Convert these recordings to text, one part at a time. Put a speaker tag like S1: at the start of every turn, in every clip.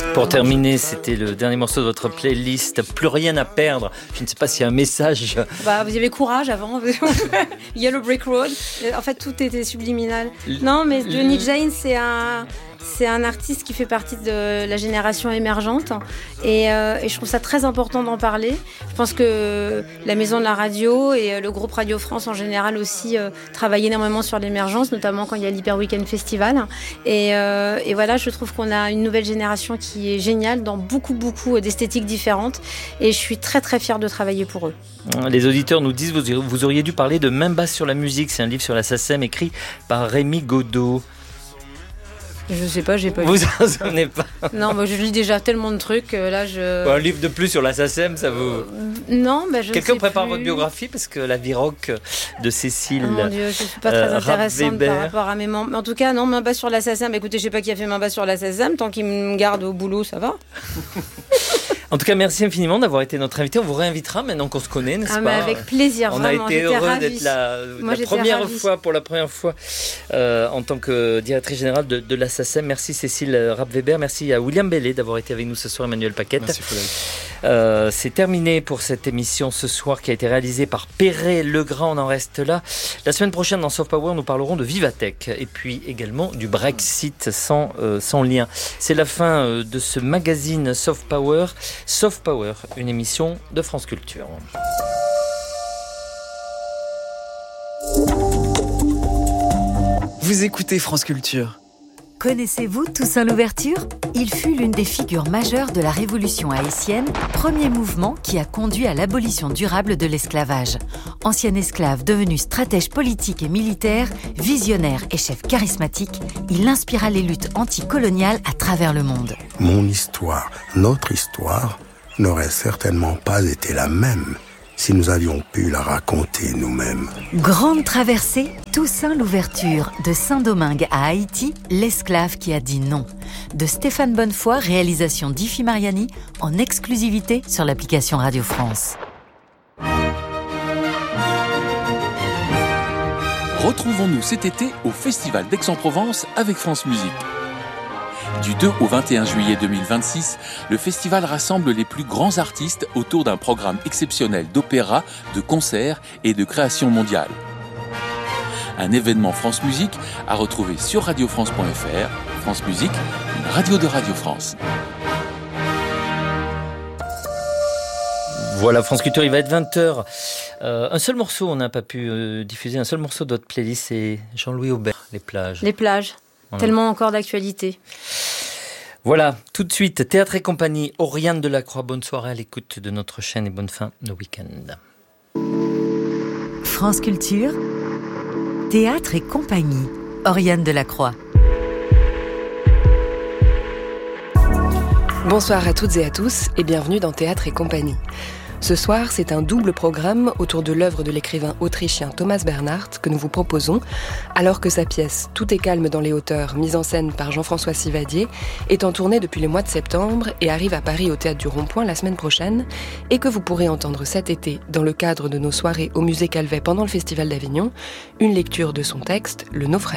S1: Pour terminer, c'était le dernier morceau de votre playlist, Plus rien à perdre. Je ne sais pas s'il y a un message.
S2: Vous avez courage avant. Yellow Brick Road. En fait, tout était subliminal. Non, mais Johnny Jane, c'est un artiste qui fait partie de la génération émergente et je trouve ça très important d'en parler. Je pense que la maison de la radio et le groupe Radio France en général aussi travaillent énormément sur l'émergence, notamment quand il y a l'Hyper Weekend Festival. Et voilà, je trouve qu'on a une nouvelle génération qui est géniale dans beaucoup d'esthétiques différentes et je suis très très fière de travailler pour eux.
S1: Les auditeurs nous disent vous auriez dû parler de Main basse sur la musique. C'est un livre sur la SACEM écrit par Rémi Godot.
S2: Je sais pas, j'ai pas lu.
S1: Vous en souvenez pas?
S2: Non, je lis déjà tellement de trucs. Là,
S1: un livre de plus sur la SACEM, ça vous...
S2: Non, je ne sais plus.
S1: Quelqu'un prépare votre biographie? Parce que la vie rock de Cécile...
S2: Oh mon Dieu, je ne suis pas très intéressante par rapport à mes membres. En tout cas, non, main basse sur la SACEM. Écoutez, je ne sais pas qui a fait main basse sur la SACEM. Tant qu'il me garde au boulot, ça va.
S1: En tout cas, merci infiniment d'avoir été notre invité. On vous réinvitera maintenant qu'on se connaît, n'est-ce pas?
S2: Avec plaisir,
S1: vraiment. On a été heureux d'être là pour la première fois en tant que directrice générale de la SACEM. Merci Cécile Rapp-Weber, merci à William Bellet d'avoir été avec nous ce soir, Emmanuel Paquette.
S3: Merci Frédéric.
S1: C'est terminé pour cette émission ce soir qui a été réalisée par Perret-Legrand. On en reste là. La semaine prochaine dans Soft Power, nous parlerons de Vivatech et puis également du Brexit sans lien. C'est la fin de ce magazine Soft Power. Soft Power, une émission de France Culture.
S4: Vous écoutez France Culture.
S5: Connaissez-vous Toussaint Louverture ? Il fut l'une des figures majeures de la Révolution haïtienne, premier mouvement qui a conduit à l'abolition durable de l'esclavage. Ancien esclave devenu stratège politique et militaire, visionnaire et chef charismatique, il inspira les luttes anticoloniales à travers le monde.
S6: Mon histoire, notre histoire, n'aurait certainement pas été la même si nous avions pu la raconter nous-mêmes.
S5: Grande traversée, Toussaint Louverture, de Saint-Domingue à Haïti, l'esclave qui a dit non. De Stéphane Bonnefoy, réalisation d'Ifi Mariani, en exclusivité sur l'application Radio France.
S7: Retrouvons-nous cet été au Festival d'Aix-en-Provence avec France Musique. Du 2 au 21 juillet 2026, le festival rassemble les plus grands artistes autour d'un programme exceptionnel d'opéra, de concerts et de création mondiale. Un événement France Musique à retrouver sur radiofrance.fr. France Musique, une radio de Radio France.
S1: Voilà, France Culture, il va être 20h. Un seul morceau, on n'a pas pu diffuser, un seul morceau de votre playlist, c'est Jean-Louis Aubert, Les plages.
S2: Les plages. Voilà. Tellement encore d'actualité.
S1: Voilà, tout de suite, Théâtre et compagnie, Oriane Delacroix. Bonne soirée à l'écoute de notre chaîne et bonne fin de week-end.
S5: France Culture, Théâtre et compagnie, Oriane Delacroix.
S8: Bonsoir à toutes et à tous et bienvenue dans Théâtre et compagnie. Ce soir, c'est un double programme autour de l'œuvre de l'écrivain autrichien Thomas Bernhardt que nous vous proposons, alors que sa pièce « Tout est calme dans les hauteurs », mise en scène par Jean-François Sivadier, est en tournée depuis le mois de septembre et arrive à Paris au Théâtre du Rond-Point la semaine prochaine, et que vous pourrez entendre cet été, dans le cadre de nos soirées au Musée Calvet pendant le Festival d'Avignon, une lecture de son texte « Le naufragé ».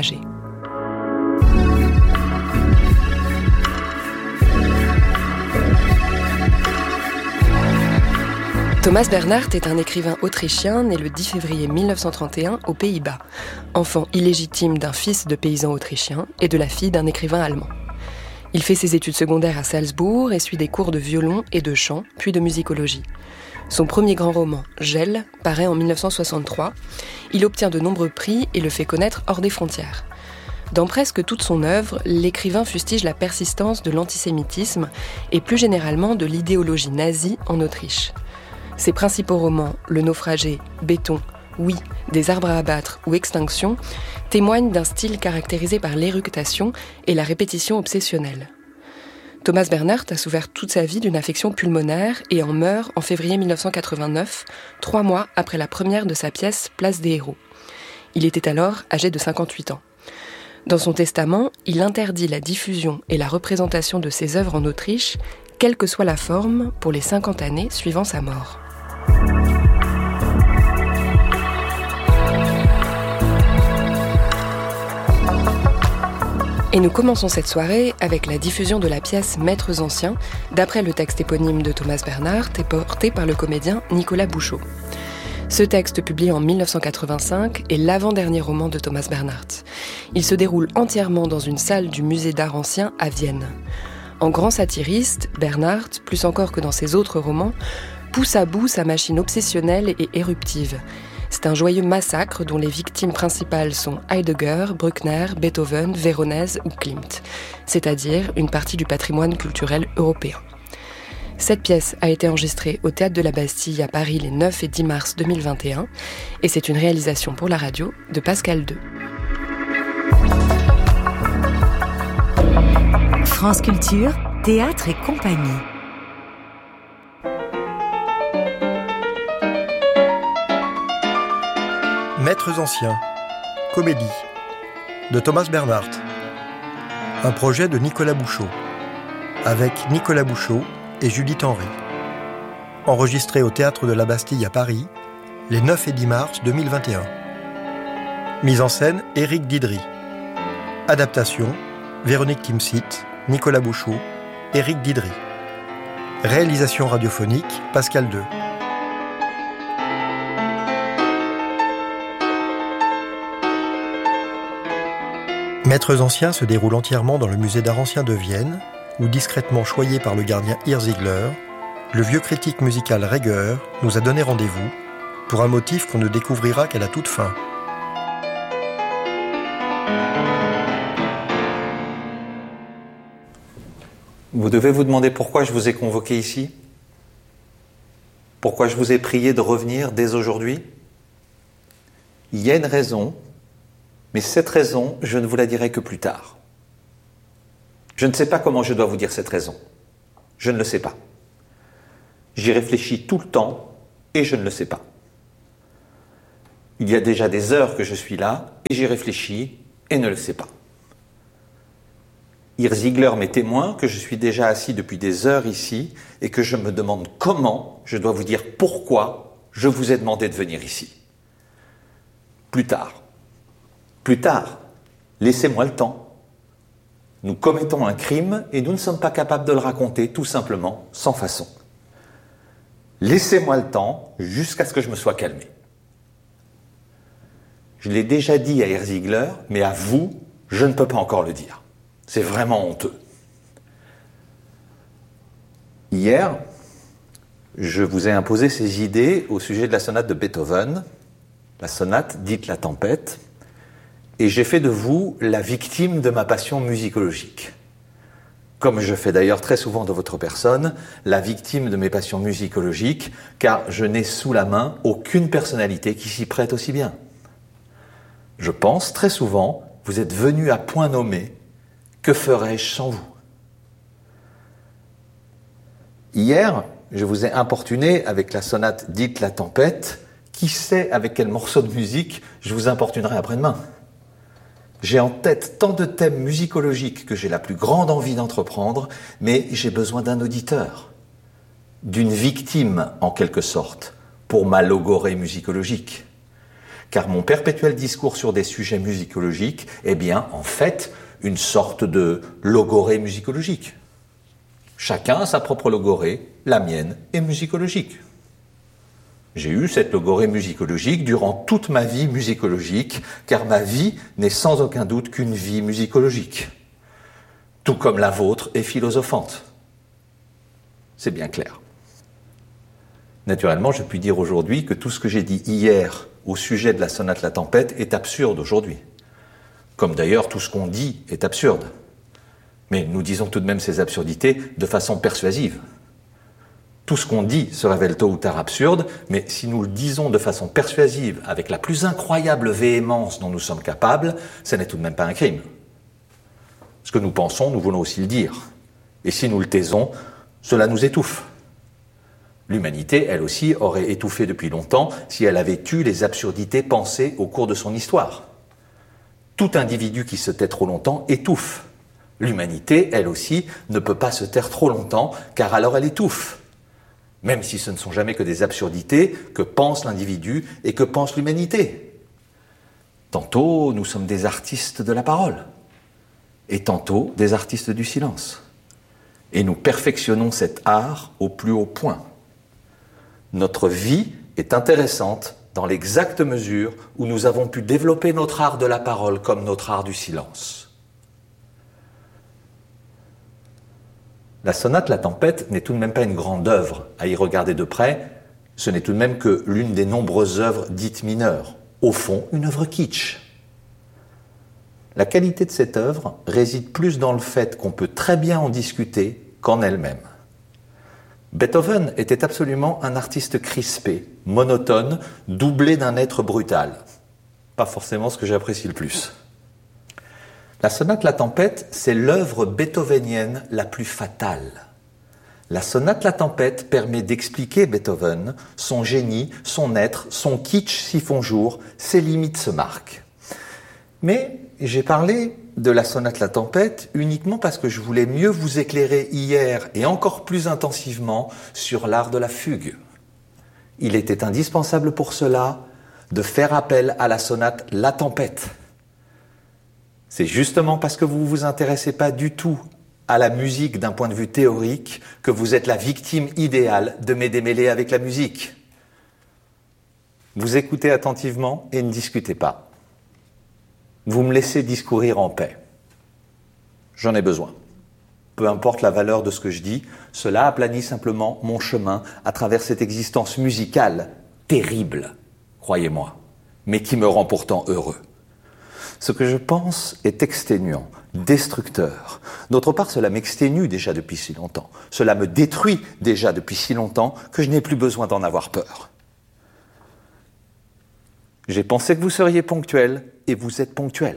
S8: Thomas Bernhardt est un écrivain autrichien né le 10 février 1931 aux Pays-Bas, enfant illégitime d'un fils de paysan autrichien et de la fille d'un écrivain allemand. Il fait ses études secondaires à Salzbourg et suit des cours de violon et de chant, puis de musicologie. Son premier grand roman, Gel, paraît en 1963. Il obtient de nombreux prix et le fait connaître hors des frontières. Dans presque toute son œuvre, l'écrivain fustige la persistance de l'antisémitisme et plus généralement de l'idéologie nazie en Autriche. Ses principaux romans, Le naufragé, Béton, Oui, Des arbres à abattre ou Extinction, témoignent d'un style caractérisé par l'éructation et la répétition obsessionnelle. Thomas Bernhardt a souffert toute sa vie d'une affection pulmonaire et en meurt en février 1989, 3 mois après la première de sa pièce Place des héros. Il était alors âgé de 58 ans. Dans son testament, il interdit la diffusion et la représentation de ses œuvres en Autriche, quelle que soit la forme, pour les 50 années suivant sa mort. Et nous commençons cette soirée avec la diffusion de la pièce Maîtres anciens, d'après le texte éponyme de Thomas Bernhardt et porté par le comédien Nicolas Bouchot. Ce texte, publié en 1985, est l'avant-dernier roman de Thomas Bernhardt. Il se déroule entièrement dans une salle du musée d'art ancien à Vienne. En grand satiriste, Bernhardt, plus encore que dans ses autres romans, pousse à bout sa machine obsessionnelle et éruptive. C'est un joyeux massacre dont les victimes principales sont Heidegger, Bruckner, Beethoven, Véronèse ou Klimt, c'est-à-dire une partie du patrimoine culturel européen. Cette pièce a été enregistrée au Théâtre de la Bastille à Paris les 9 et 10 mars 2021 et c'est une réalisation pour la radio de Pascal II.
S5: France Culture, Théâtre et compagnie.
S4: Maîtres anciens, comédie, de Thomas Bernhardt. Un projet de Nicolas Bouchot, avec Nicolas Bouchot et Judith Henry. Enregistré au Théâtre de la Bastille à Paris, les 9 et 10 mars 2021. Mise en scène, Éric Didry. Adaptation, Véronique Timsit, Nicolas Bouchot, Éric Didry. Réalisation radiophonique, Pascal II. Maîtres anciens se déroule entièrement dans le musée d'art ancien de Vienne, où discrètement choyé par le gardien Irr Ziegler, le vieux critique musical Reger nous a donné rendez-vous pour un motif qu'on ne découvrira qu'à la toute fin.
S9: Vous devez vous demander pourquoi je vous ai convoqué ici ? Pourquoi je vous ai prié de revenir dès aujourd'hui ? Il y a une raison, mais cette raison, je ne vous la dirai que plus tard. Je ne sais pas comment je dois vous dire cette raison. Je ne le sais pas. J'y réfléchis tout le temps et je ne le sais pas. Il y a déjà des heures que je suis là et j'y réfléchis et ne le sais pas. Irr Ziegler m'est témoin que je suis déjà assis depuis des heures ici et que je me demande comment je dois vous dire pourquoi je vous ai demandé de venir ici. Plus tard. Plus tard. Laissez-moi le temps. Nous commettons un crime et nous ne sommes pas capables de le raconter tout simplement, sans façon. Laissez-moi le temps jusqu'à ce que je me sois calmé. Je l'ai déjà dit à Irr Ziegler, mais à vous, je ne peux pas encore le dire. C'est vraiment honteux. Hier, je vous ai imposé ces idées au sujet de la sonate de Beethoven, la sonate dite La Tempête, et j'ai fait de vous la victime de ma passion musicologique. Comme je fais d'ailleurs très souvent de votre personne, la victime de mes passions musicologiques, car je n'ai sous la main aucune personnalité qui s'y prête aussi bien. Je pense très souvent, vous êtes venu à point nommé, que ferais-je sans vous ? Hier, je vous ai importuné avec la sonate dite La Tempête. Qui sait avec quel morceau de musique je vous importunerai après-demain ? J'ai en tête tant de thèmes musicologiques que j'ai la plus grande envie d'entreprendre, mais j'ai besoin d'un auditeur, d'une victime en quelque sorte, pour ma logorrhée musicologique. Car mon perpétuel discours sur des sujets musicologiques est bien, en fait, une sorte de logorrhée musicologique. Chacun a sa propre logorrhée, la mienne est musicologique. J'ai eu cette logorrhée musicologique durant toute ma vie musicologique, car ma vie n'est sans aucun doute qu'une vie musicologique. Tout comme la vôtre est philosophante. C'est bien clair. Naturellement, je puis dire aujourd'hui que tout ce que j'ai dit hier au sujet de la sonate La Tempête est absurde aujourd'hui. Comme d'ailleurs tout ce qu'on dit est absurde. Mais nous disons tout de même ces absurdités de façon persuasive. Tout ce qu'on dit se révèle tôt ou tard absurde, mais si nous le disons de façon persuasive, avec la plus incroyable véhémence dont nous sommes capables, ce n'est tout de même pas un crime. Ce que nous pensons, nous voulons aussi le dire. Et si nous le taisons, cela nous étouffe. L'humanité, elle aussi, aurait étouffé depuis longtemps si elle avait eu les absurdités pensées au cours de son histoire. Tout individu qui se tait trop longtemps étouffe. L'humanité, elle aussi, ne peut pas se taire trop longtemps, car alors elle étouffe. Même si ce ne sont jamais que des absurdités que pense l'individu et que pense l'humanité. Tantôt, nous sommes des artistes de la parole. et tantôt des artistes du silence. Et nous perfectionnons cet art au plus haut point. Notre vie est intéressante dans l'exacte mesure où nous avons pu développer notre art de la parole comme notre art du silence. La sonate La Tempête n'est tout de même pas une grande œuvre. À y regarder de près, ce n'est tout de même que l'une des nombreuses œuvres dites mineures. Au fond, une œuvre kitsch. La qualité de cette œuvre réside plus dans le fait qu'on peut très bien en discuter qu'en elle-même. Beethoven était absolument un artiste crispé, monotone, doublé d'un être brutal. Pas forcément ce que j'apprécie le plus. La sonate La Tempête, c'est l'œuvre beethovenienne la plus fatale. La sonate La Tempête permet d'expliquer Beethoven, son génie, son être, son kitsch s'y font jour, ses limites se marquent. Mais j'ai parlé de la sonate La Tempête uniquement parce que je voulais mieux vous éclairer hier et encore plus intensivement sur l'art de la fugue. Il était indispensable pour cela de faire appel à la sonate La Tempête. C'est justement parce que vous ne vous intéressez pas du tout à la musique d'un point de vue théorique que vous êtes la victime idéale de mes démêlés avec la musique. Vous écoutez attentivement et ne discutez pas. Vous me laissez discourir en paix. J'en ai besoin. Peu importe la valeur de ce que je dis, cela aplanit simplement mon chemin à travers cette existence musicale terrible, croyez-moi, mais qui me rend pourtant heureux. Ce que je pense est exténuant, destructeur. D'autre part, cela m'exténue déjà depuis si longtemps. Cela me détruit déjà depuis si longtemps que je n'ai plus besoin d'en avoir peur. J'ai pensé que vous seriez ponctuel et vous êtes ponctuel.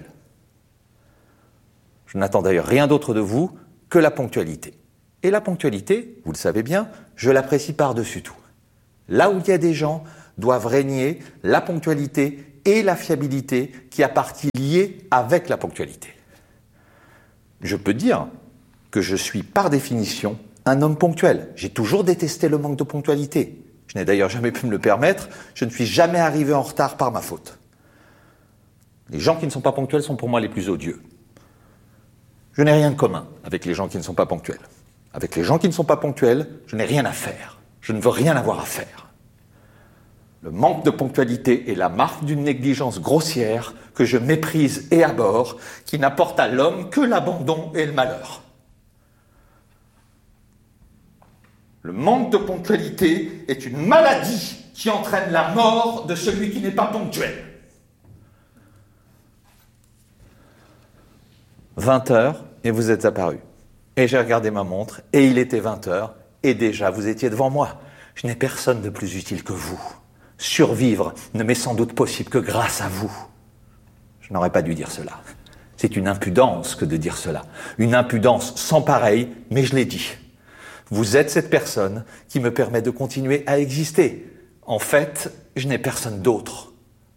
S9: Je n'attends d'ailleurs rien d'autre de vous que la ponctualité. Et la ponctualité, vous le savez bien, je l'apprécie par-dessus tout. Là où il y a des gens, doivent régner la ponctualité et la fiabilité qui a partie liée avec la ponctualité. Je peux dire que je suis par définition un homme ponctuel. J'ai toujours détesté le manque de ponctualité. Je n'ai d'ailleurs jamais pu me le permettre. Je ne suis jamais arrivé en retard par ma faute. Les gens qui ne sont pas ponctuels sont pour moi les plus odieux. Je n'ai rien de commun avec les gens qui ne sont pas ponctuels. Avec les gens qui ne sont pas ponctuels, je n'ai rien à faire. Je ne veux rien avoir à faire. Le manque de ponctualité est la marque d'une négligence grossière que je méprise et abhorre, qui n'apporte à l'homme que l'abandon et le malheur. Le manque de ponctualité est une maladie qui entraîne la mort de celui qui n'est pas ponctuel. 20h et vous êtes apparu. Et j'ai regardé ma montre et il était 20h et déjà vous étiez devant moi. Je n'ai personne de plus utile que vous. Survivre ne m'est sans doute possible que grâce à vous. Je n'aurais pas dû dire cela. C'est une impudence que de dire cela. Une impudence sans pareille, mais je l'ai dit. Vous êtes cette personne qui me permet de continuer à exister. En fait, je n'ai personne d'autre.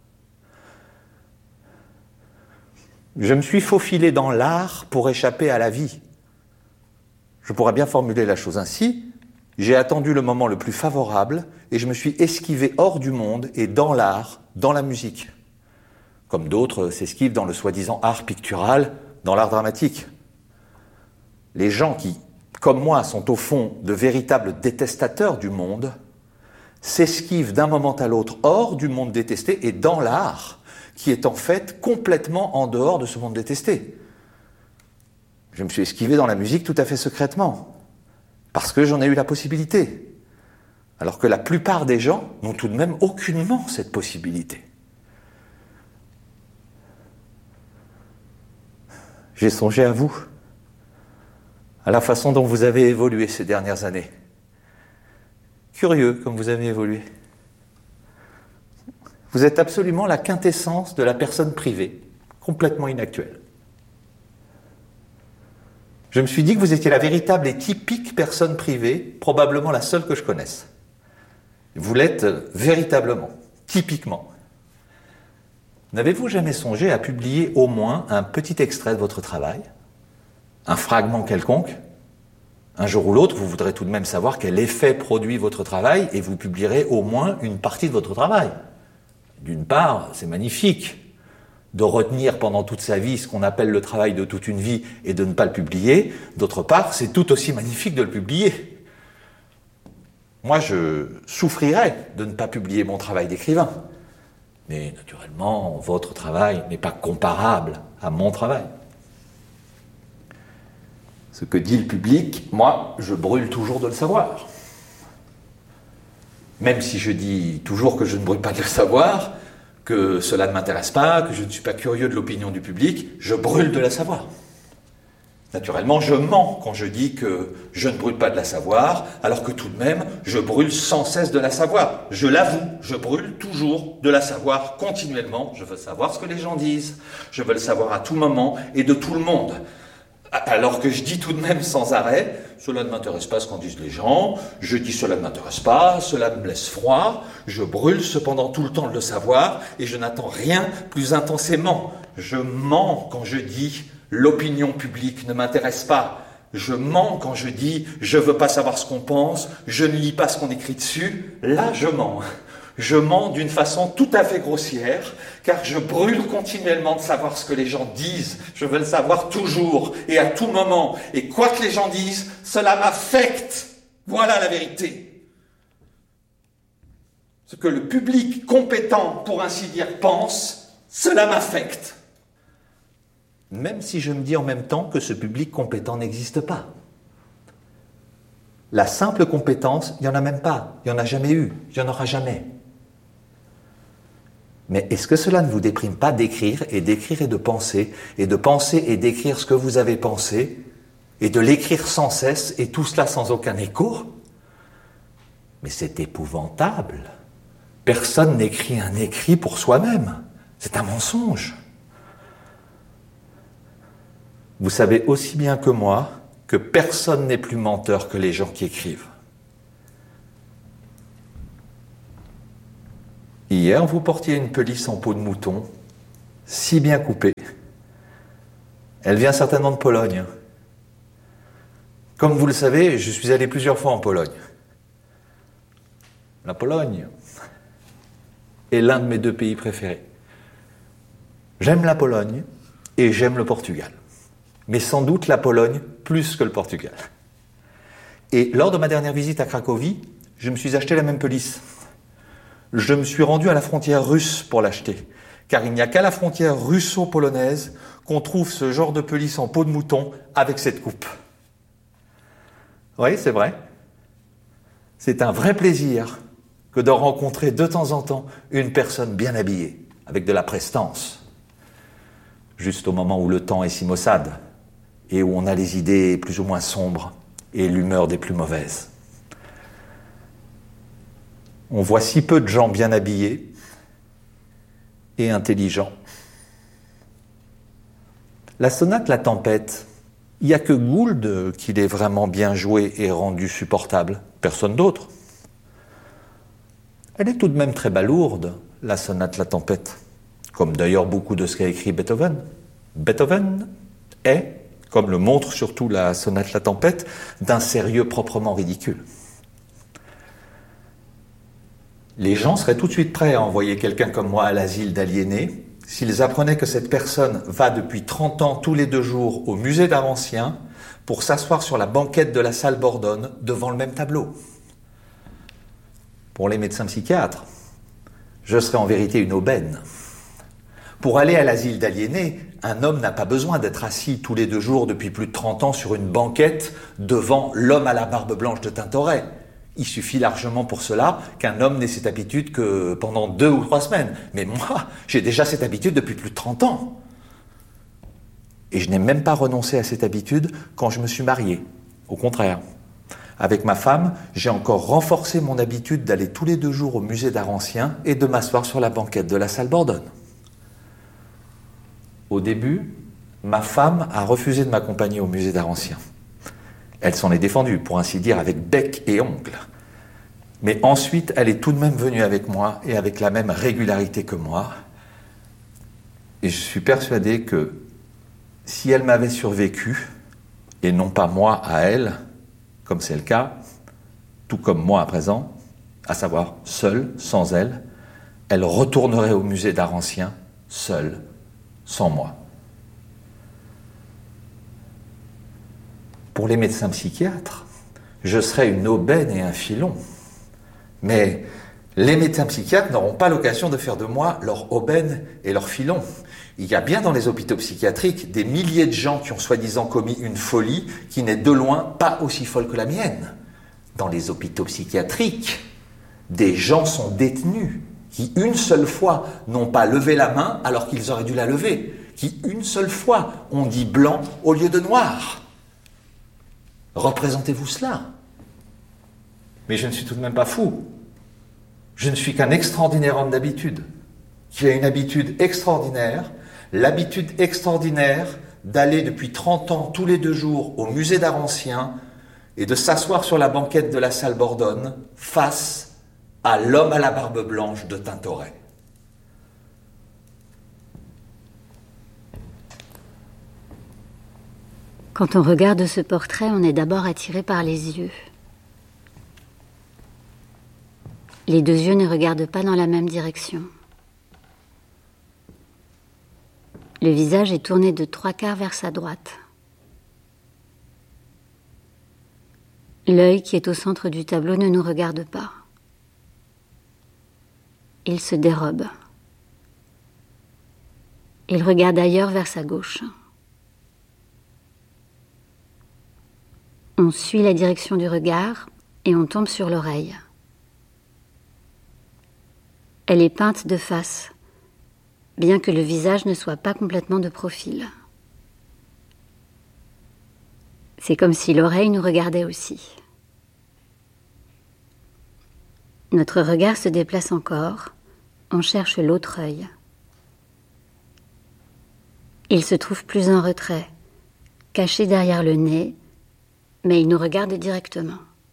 S9: Je me suis faufilé dans l'art pour échapper à la vie. Je pourrais bien formuler la chose ainsi. J'ai attendu le moment le plus favorable et je me suis esquivé hors du monde et dans l'art, dans la musique. Comme d'autres s'esquivent dans le soi-disant art pictural, dans l'art dramatique. Les gens qui, comme moi, sont au fond de véritables détestateurs du monde, s'esquivent d'un moment à l'autre hors du monde détesté et dans l'art, qui est en fait complètement en dehors de ce monde détesté. Je me suis esquivé dans la musique tout à fait secrètement, parce que j'en ai eu la possibilité, alors que la plupart des gens n'ont tout de même aucunement cette possibilité. J'ai songé à vous, à la façon dont vous avez évolué ces dernières années. Curieux comme vous avez évolué. Vous êtes absolument la quintessence de la personne privée, complètement inactuelle. Je me suis dit que vous étiez la véritable et typique personne privée, probablement la seule que je connaisse. Vous l'êtes véritablement, typiquement. N'avez-vous jamais songé à publier au moins un petit extrait de votre travail ? Un fragment quelconque ? Un jour ou l'autre, vous voudrez tout de même savoir quel effet produit votre travail et vous publierez au moins une partie de votre travail. D'une part, c'est magnifique. de retenir pendant toute sa vie ce qu'on appelle le travail de toute une vie et de ne pas le publier. D'autre part, c'est tout aussi magnifique de le publier. Moi, je souffrirais de ne pas publier mon travail d'écrivain. Mais naturellement, votre travail n'est pas comparable à mon travail. Ce que dit le public, moi, je brûle toujours de le savoir. Même si je dis toujours que je ne brûle pas de le savoir, que cela ne m'intéresse pas, que je ne suis pas curieux de l'opinion du public, je brûle de la savoir. Naturellement, je mens quand je dis que je ne brûle pas de la savoir, alors que tout de même, je brûle sans cesse de la savoir. Je l'avoue, je brûle toujours de la savoir continuellement. Je veux savoir ce que les gens disent. Je veux le savoir à tout moment et de tout le monde. Alors que je dis tout de même sans arrêt, cela ne m'intéresse pas ce qu'en disent les gens, je dis cela ne m'intéresse pas, cela me laisse froid, je brûle cependant tout le temps de le savoir et je n'attends rien plus intensément. Je mens quand je dis l'opinion publique ne m'intéresse pas. Je mens quand je dis je veux pas savoir ce qu'on pense, je ne lis pas ce qu'on écrit dessus. Là, je mens. Je mens d'une façon tout à fait grossière, car je brûle continuellement de savoir ce que les gens disent. Je veux le savoir toujours et à tout moment. Et quoi que les gens disent, cela m'affecte. Voilà la vérité. Ce que le public compétent, pour ainsi dire, pense, cela m'affecte. Même si je me dis en même temps que ce public compétent n'existe pas. La simple compétence, il n'y en a même pas. Il n'y en a jamais eu. Il n'y en aura jamais. Mais est-ce que cela ne vous déprime pas d'écrire et de penser et d'écrire ce que vous avez pensé et de l'écrire sans cesse et tout cela sans aucun écho? Mais c'est épouvantable. Personne n'écrit un écrit pour soi-même. C'est un mensonge. Vous savez aussi bien que moi que personne n'est plus menteur que les gens qui écrivent. Hier, vous portiez une pelisse en peau de mouton, si bien coupée. Elle vient certainement de Pologne. Comme vous le savez, je suis allé plusieurs fois en Pologne. La Pologne est l'un de mes deux pays préférés. J'aime la Pologne et j'aime le Portugal. Mais sans doute la Pologne plus que le Portugal. Et lors de ma dernière visite à Cracovie, je me suis acheté la même pelisse. Je me suis rendu à la frontière russe pour l'acheter, car il n'y a qu'à la frontière russo-polonaise qu'on trouve ce genre de pelisse en peau de mouton avec cette coupe. Oui, c'est vrai. C'est un vrai plaisir que de rencontrer de temps en temps une personne bien habillée, avec de la prestance, juste au moment où le temps est si maussade et où on a les idées plus ou moins sombres et l'humeur des plus mauvaises. On voit si peu de gens bien habillés et intelligents. La sonate La Tempête, il n'y a que Gould qui l'ait vraiment bien joué et rendu supportable, personne d'autre. Elle est tout de même très balourde, la sonate La Tempête, comme d'ailleurs beaucoup de ce qu'a écrit Beethoven. Beethoven est, comme le montre surtout la sonate La Tempête, d'un sérieux proprement ridicule. Les gens seraient tout de suite prêts à envoyer quelqu'un comme moi à l'asile d'aliénés s'ils apprenaient que cette personne va depuis 30 ans tous les 2 jours au musée d'art ancien pour s'asseoir sur la banquette de la salle Bordone devant le même tableau. Pour les médecins psychiatres, je serais en vérité une aubaine. Pour aller à l'asile d'aliénés, un homme n'a pas besoin d'être assis tous les 2 jours depuis plus de 30 ans sur une banquette devant l'homme à la barbe blanche de Tintoret. Il suffit largement pour cela qu'un homme n'ait cette habitude que pendant 2 ou 3 semaines. Mais moi, j'ai déjà cette habitude depuis plus de 30 ans. Et je n'ai même pas renoncé à cette habitude quand je me suis marié. Au contraire. Avec ma femme, j'ai encore renforcé mon habitude d'aller tous les 2 jours au musée d'art ancien et de m'asseoir sur la banquette de la salle Bordone. Au début, ma femme a refusé de m'accompagner au musée d'art ancien. Elle s'en est défendue, pour ainsi dire, avec bec et ongles. Mais ensuite, elle est tout de même venue avec moi, et avec la même régularité que moi. Et je suis persuadé que si elle m'avait survécu, et non pas moi à elle, comme c'est le cas, tout comme moi à présent, à savoir seule, sans elle, elle retournerait au musée d'art ancien, seule, sans moi. Pour les médecins psychiatres, je serai une aubaine et un filon. Mais les médecins psychiatres n'auront pas l'occasion de faire de moi leur aubaine et leur filon. Il y a bien dans les hôpitaux psychiatriques des milliers de gens qui ont soi-disant commis une folie qui n'est de loin pas aussi folle que la mienne. Dans les hôpitaux psychiatriques, des gens sont détenus qui une seule fois n'ont pas levé la main alors qu'ils auraient dû la lever, qui une seule fois ont dit blanc au lieu de noir. Représentez-vous cela. Mais je ne suis tout de même pas fou. Je ne suis qu'un extraordinaire homme d'habitude, qui a une habitude extraordinaire, l'habitude extraordinaire d'aller depuis 30 ans tous les 2 jours au musée d'art ancien et de s'asseoir sur la banquette de la salle Bordone face à l'homme à la barbe blanche de Tintoret.
S10: Quand on regarde ce portrait, on est d'abord attiré par les yeux. Les 2 yeux ne regardent pas dans la même direction. Le visage est tourné de 3/4 vers sa droite. L'œil qui est au centre du tableau ne nous regarde pas. Il se dérobe. Il regarde ailleurs vers sa gauche. On suit la direction du regard et on tombe sur l'oreille. Elle est peinte de face, bien que le visage ne soit pas complètement de profil. C'est comme si l'oreille nous regardait aussi. Notre regard se déplace encore, on cherche l'autre œil. Il se trouve plus en retrait, caché derrière le nez, mais il nous regarde directement.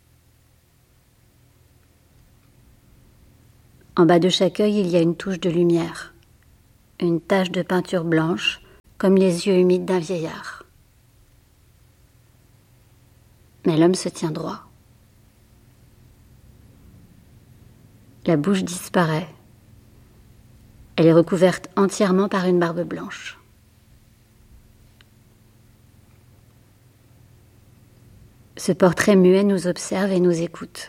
S10: En bas de chaque œil, il y a une touche de lumière, une tache de peinture blanche, comme les yeux humides d'un vieillard. Mais l'homme se tient droit. La bouche disparaît. Elle est recouverte entièrement par une barbe blanche. Ce portrait muet nous observe et nous écoute.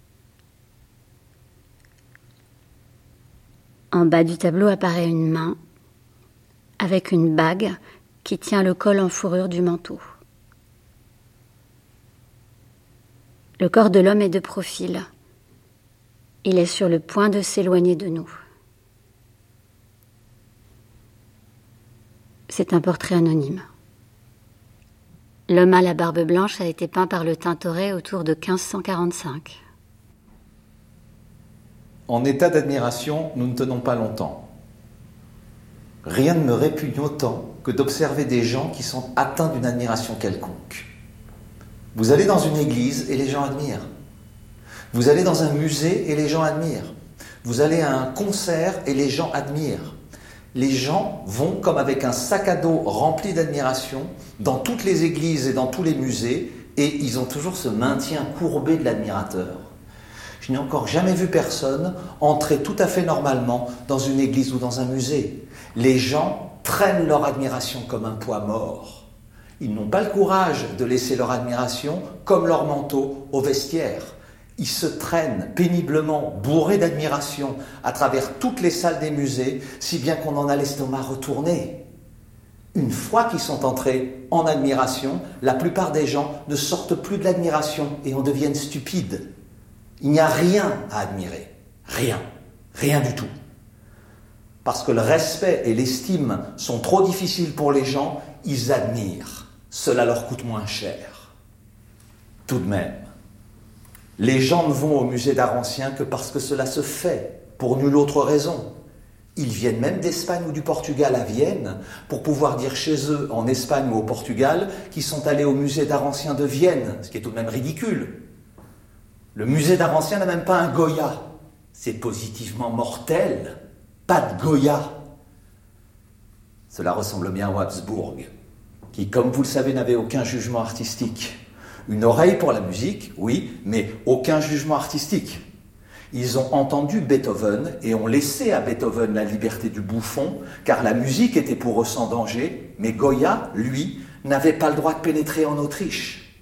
S10: En bas du tableau apparaît une main avec une bague qui tient le col en fourrure du manteau. Le corps de l'homme est de profil. Il est sur le point de s'éloigner de nous. C'est un portrait anonyme. L'homme à la barbe blanche a été peint par le Tintoret autour de 1545.
S9: En état d'admiration, nous ne tenons pas longtemps. Rien ne me répugne autant que d'observer des gens qui sont atteints d'une admiration quelconque. Vous allez dans une église et les gens admirent. Vous allez dans un musée et les gens admirent. Vous allez à un concert et les gens admirent. Les gens vont comme avec un sac à dos rempli d'admiration dans toutes les églises et dans tous les musées et ils ont toujours ce maintien courbé de l'admirateur. Je n'ai encore jamais vu personne entrer tout à fait normalement dans une église ou dans un musée. Les gens traînent leur admiration comme un poids mort. Ils n'ont pas le courage de laisser leur admiration, comme leur manteau, au vestiaire. Ils se traînent péniblement, bourrés d'admiration, à travers toutes les salles des musées, si bien qu'on en a l'estomac retourné. Une fois qu'ils sont entrés en admiration, la plupart des gens ne sortent plus de l'admiration et en deviennent stupides. Il n'y a rien à admirer. Rien. Rien du tout. Parce que le respect et l'estime sont trop difficiles pour les gens, ils admirent. Cela leur coûte moins cher. Tout de même, les gens ne vont au musée d'art ancien que parce que cela se fait, pour nulle autre raison. Ils viennent même d'Espagne ou du Portugal à Vienne pour pouvoir dire chez eux, en Espagne ou au Portugal, qu'ils sont allés au musée d'art ancien de Vienne, ce qui est tout de même ridicule. Le musée d'art ancien n'a même pas un Goya. C'est positivement mortel. Pas de Goya. Cela ressemble bien à Habsbourg, qui, comme vous le savez, n'avait aucun jugement artistique. Une oreille pour la musique, oui, mais aucun jugement artistique. Ils ont entendu Beethoven et ont laissé à Beethoven la liberté du bouffon, car la musique était pour eux sans danger, mais Goya, lui, n'avait pas le droit de pénétrer en Autriche.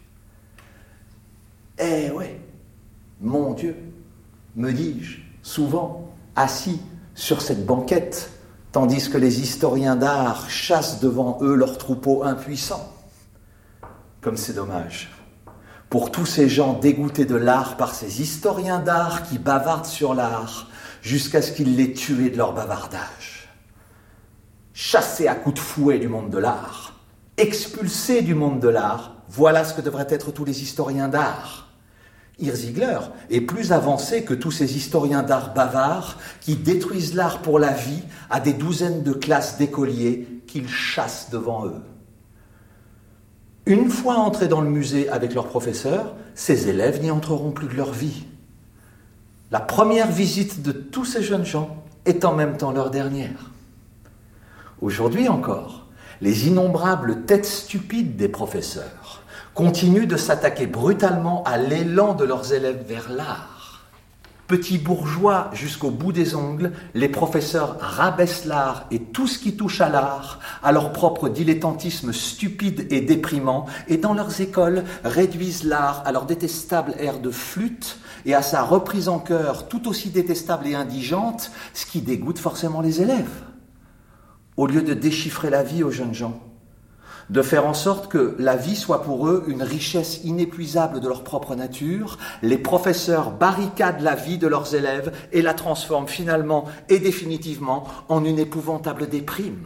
S9: Eh ouais, mon Dieu, me dis-je, souvent, assis sur cette banquette, tandis que les historiens d'art chassent devant eux leurs troupeaux impuissants. Comme c'est dommage. Pour tous ces gens dégoûtés de l'art par ces historiens d'art qui bavardent sur l'art jusqu'à ce qu'ils les tuent de leur bavardage. Chassés à coups de fouet du monde de l'art, expulsés du monde de l'art, voilà ce que devraient être tous les historiens d'art. Ziegler est plus avancé que tous ces historiens d'art bavards qui détruisent l'art pour la vie à des douzaines de classes d'écoliers qu'ils chassent devant eux. Une fois entrés dans le musée avec leurs professeurs, ces élèves n'y entreront plus de leur vie. La première visite de tous ces jeunes gens est en même temps leur dernière. Aujourd'hui encore, les innombrables têtes stupides des professeurs continuent de s'attaquer brutalement à l'élan de leurs élèves vers l'art. Petits bourgeois jusqu'au bout des ongles, les professeurs rabaissent l'art et tout ce qui touche à l'art, à leur propre dilettantisme stupide et déprimant, et dans leurs écoles réduisent l'art à leur détestable air de flûte et à sa reprise en chœur tout aussi détestable et indigente, ce qui dégoûte forcément les élèves. Au lieu de déchiffrer la vie aux jeunes gens, de faire en sorte que la vie soit pour eux une richesse inépuisable de leur propre nature, les professeurs barricadent la vie de leurs élèves et la transforment finalement et définitivement en une épouvantable déprime.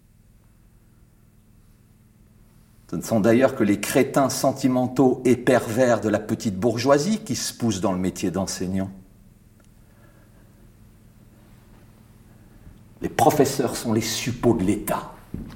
S9: Ce ne sont d'ailleurs que les crétins sentimentaux et pervers de la petite bourgeoisie qui se poussent dans le métier d'enseignant. Les professeurs sont les suppôts de l'État.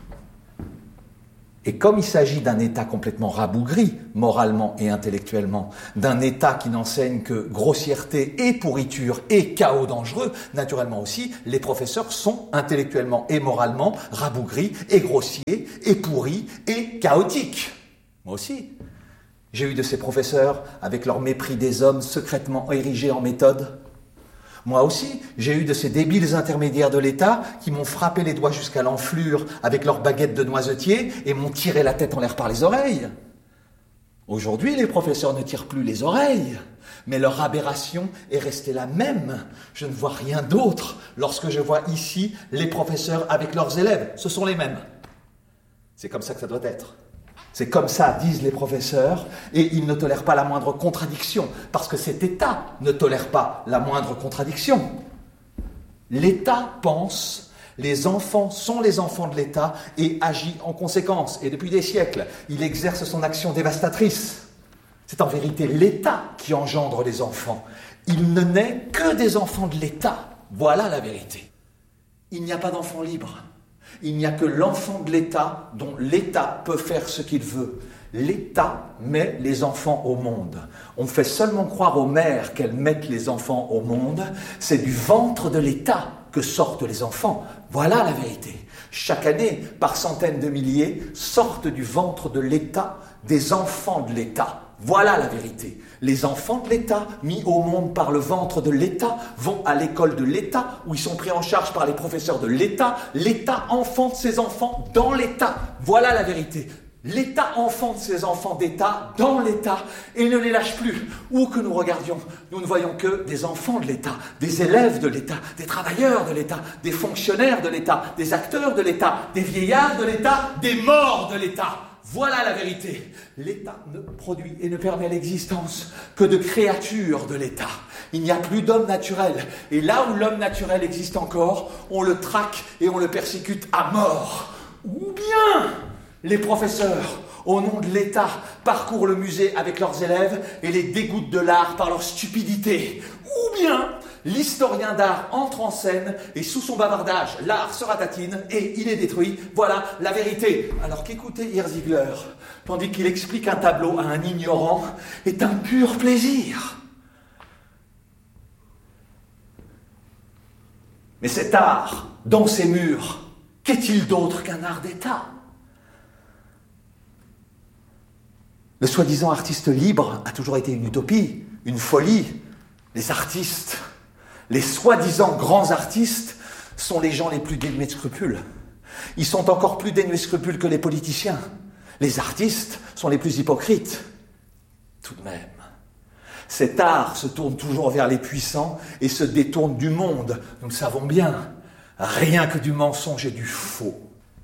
S9: Et comme il s'agit d'un État complètement rabougri, moralement et intellectuellement, d'un État qui n'enseigne que grossièreté et pourriture et chaos dangereux, naturellement aussi, les professeurs sont intellectuellement et moralement rabougris et grossiers et pourris et chaotiques. Moi aussi, j'ai eu de ces professeurs avec leur mépris des hommes secrètement érigés en méthode. Moi aussi, j'ai eu de ces débiles intermédiaires de l'État qui m'ont frappé les doigts jusqu'à l'enflure avec leurs baguettes de noisetier et m'ont tiré la tête en l'air par les oreilles. Aujourd'hui, les professeurs ne tirent plus les oreilles, mais leur aberration est restée la même. Je ne vois rien d'autre lorsque je vois ici les professeurs avec leurs élèves. Ce sont les mêmes. C'est comme ça que ça doit être. C'est comme ça, disent les professeurs, et ils ne tolèrent pas la moindre contradiction, parce que cet État ne tolère pas la moindre contradiction. L'État pense, les enfants sont les enfants de l'État, et agit en conséquence. Et depuis des siècles, il exerce son action dévastatrice. C'est en vérité l'État qui engendre les enfants. Il ne naît que des enfants de l'État. Voilà la vérité. Il n'y a pas d'enfant libre. Il n'y a que l'enfant de l'État dont l'État peut faire ce qu'il veut. L'État met les enfants au monde. On fait seulement croire aux mères qu'elles mettent les enfants au monde. C'est du ventre de l'État que sortent les enfants. Voilà la vérité. Chaque année, par centaines de milliers, sortent du ventre de l'État des enfants de l'État. Voilà la vérité. Les enfants de l'État, mis au monde par le ventre de l'État, vont à l'école de l'État, où ils sont pris en charge par les professeurs de l'État. L'État enfante ses enfants dans l'État. Voilà la vérité. L'État enfante ses enfants d'État dans l'État et ne les lâche plus. Où que nous regardions, nous ne voyons que des enfants de l'État, des élèves de l'État, des travailleurs de l'État, des fonctionnaires de l'État, des acteurs de l'État, des vieillards de l'État, des morts de l'État. Voilà la vérité. L'État ne produit et ne permet l'existence que de créatures de l'État. Il n'y a plus d'homme naturel. Et là où l'homme naturel existe encore, on le traque et on le persécute à mort. Ou bien les professeurs, au nom de l'État, parcourent le musée avec leurs élèves et les dégoûtent de l'art par leur stupidité. Ou bien l'historien d'art entre en scène et sous son bavardage, l'art se ratatine et il est détruit. Voilà la vérité. Alors qu'écouter Ziegler, tandis qu'il explique un tableau à un ignorant, est un pur plaisir. Mais cet art, dans ses murs, qu'est-il d'autre qu'un art d'État ? Le soi-disant artiste libre a toujours été une utopie, une folie. Les artistes Les soi-disant grands artistes sont les gens les plus dénués de scrupules. Ils sont encore plus dénués de scrupules que les politiciens. Les artistes sont les plus hypocrites. Tout de même, cet art se tourne toujours vers les puissants et se détourne du monde. Nous le savons bien. Rien que du mensonge et du faux.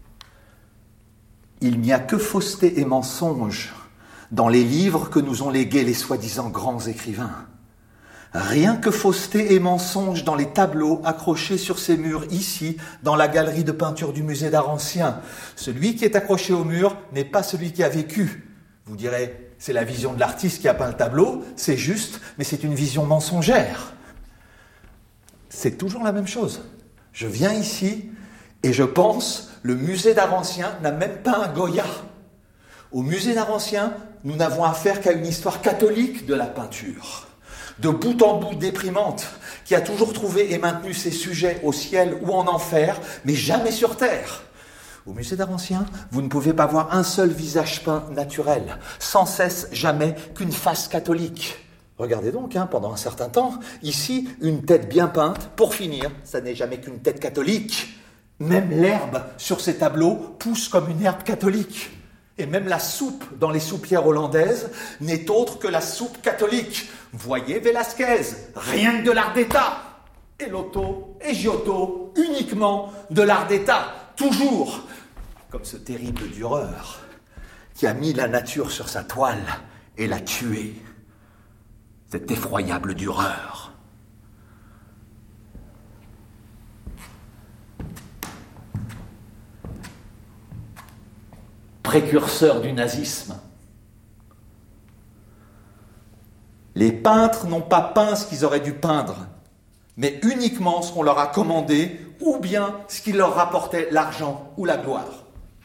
S9: Il n'y a que fausseté et mensonge dans les livres que nous ont légués les soi-disant grands écrivains. Rien que fausseté et mensonge dans les tableaux accrochés sur ces murs ici, dans la galerie de peinture du musée d'art ancien. Celui qui est accroché au mur n'est pas celui qui a vécu. Vous direz, c'est la vision de l'artiste qui a peint le tableau, c'est juste, mais c'est une vision mensongère. C'est toujours la même chose. Je viens ici et je pense, le musée d'art ancien n'a même pas un Goya. Au musée d'art ancien, nous n'avons affaire qu'à une histoire catholique de la peinture. De bout en bout déprimante, qui a toujours trouvé et maintenu ses sujets au ciel ou en enfer, mais jamais sur terre. Au musée d'art ancien, vous ne pouvez pas voir un seul visage peint naturel, sans cesse jamais qu'une face catholique. Regardez donc, pendant un certain temps, ici, une tête bien peinte, pour finir, ça n'est jamais qu'une tête catholique. Même l'herbe sur ces tableaux pousse comme une herbe catholique. Et même la soupe dans les soupières hollandaises n'est autre que la soupe catholique. Voyez Velasquez, rien que de l'art d'État. Et Lotto et Giotto, uniquement de l'art d'État. Toujours, comme ce terrible Dürer, qui a mis la nature sur sa toile et l'a tué. Cet effroyable Dürer. Précurseur du nazisme. Les peintres n'ont pas peint ce qu'ils auraient dû peindre, mais uniquement ce qu'on leur a commandé, ou bien ce qui leur rapportait l'argent ou la gloire.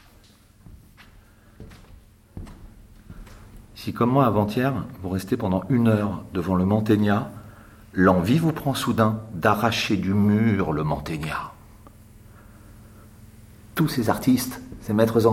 S9: Si, comme moi avant-hier, vous restez pendant 1 heure devant le Mantegna, l'envie vous prend soudain d'arracher du mur le Mantegna. Tous ces artistes, ces maîtres